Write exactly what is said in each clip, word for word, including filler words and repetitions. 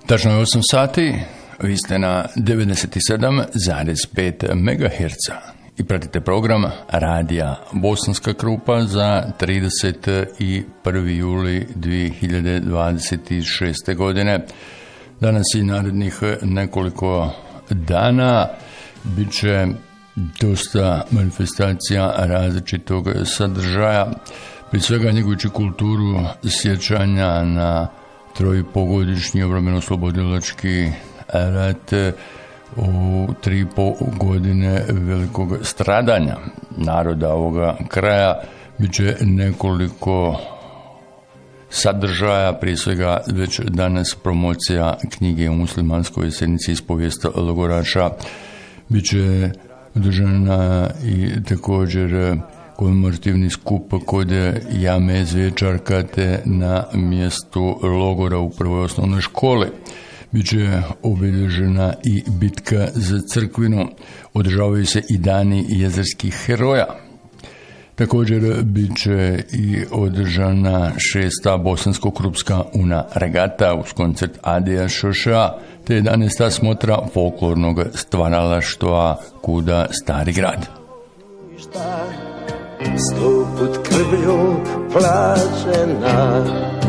Tačno je osam sati, vi ste na devedeset sedam zarez pet megaherca i pratite program Radija Bosanska Krupa za trideset prvi juli dvije hiljade dvadeset šeste. godine. Danas i narednih nekoliko dana bit će dosta manifestacija različitog sadržaja, prije svega njegujući kulturu sjećanja na trojipogodišnji obrambeno-oslobodilački rat u tri i po godine velikog stradanja naroda ovoga kraja. Biće nekoliko sadržaja, prije svega već danas promocija knjige u muslimanskoj sednici iz povijesta logoraša. Biće održana i također komemorativni skup kod jame Zvečarka te na mjestu logora u prvoj osnovnoj školi. Biće obilježena i bitka za Crkvinu, održavaju se i dani jezerskih heroja. Također bit će i održana šesta bosansko-krupska una regata uz koncert Adija Šoša, te jedanaesta smotra folklornog stvaralaštva Kuda Stari grad. Sto put krvlju plaćena.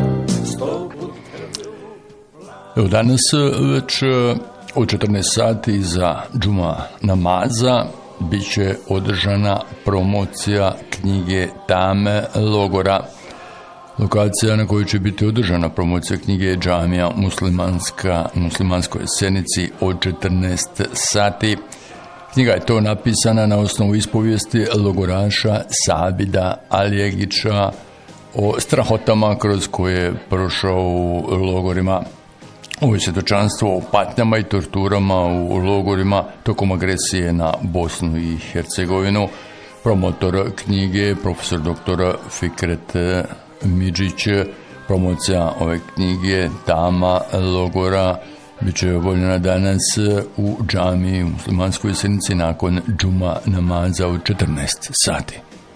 Evo danas već u četrnaest sati za džuma namaza bit će održana promocija knjige Tame logora. Lokacija na kojoj će biti održana promocija knjige je džamija muslimanska, muslimanskoj sednici od četrnaest sati. Knjiga je to napisana na osnovu ispovijesti logoraša Sabida Aljegića o strahotama kroz koje je prošao u logorima. Ovo je svjedočanstvo o patnjama i torturama u logorima tokom agresije na Bosnu i Hercegovinu. Promotor knjige, profesor doktor Fikret Midžić. Promocija ove knjige Tama logora bit će obavljena danas u džamiji u muslimanskoj sednici nakon džuma namaza u četrnaest sati.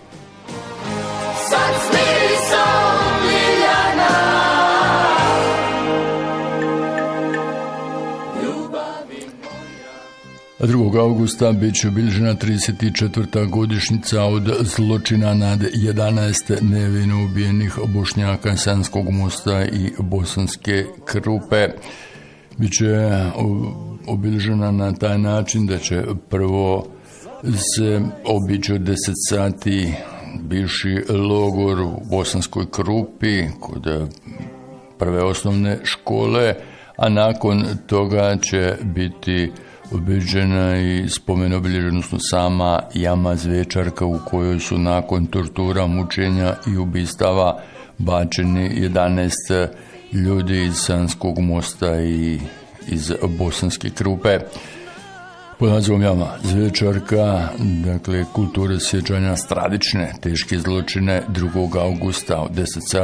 drugog augusta bit će obilježena trideset četvrta godišnjica od zločina nad jedanaest nevino ubijenih Bošnjaka Sanskog Mosta i Bosanske Krupe. Biće obilježena na taj način da će prvo se obići od deset sati bivši logor u Bosanskoj Krupi kod prve osnovne škole, a nakon toga će biti obilježena i spomen obilježena, odnosno sama jama Zvečarka u kojoj su nakon tortura, mučenja i ubistava bačeni jedanaest ljudi iz Sanskog Mosta i iz Bosanske Krupe. Pod nazivom jama Zvečarka, dakle kulture sjećanja stradične teške zločine drugog augusta od deset sati